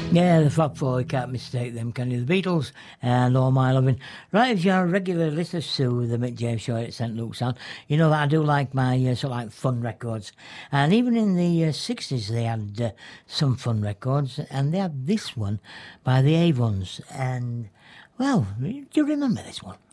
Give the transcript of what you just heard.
Yeah, the Fab Four, you can't mistake them, can you? The Beatles and All My Loving. Right, if you're a regular listener to the Mick James Show at St Luke's Sound, you know that I do like my sort of like fun records. And even in the 60s, they had some fun records, and they had this one by the Avons. And, well, do you remember this one?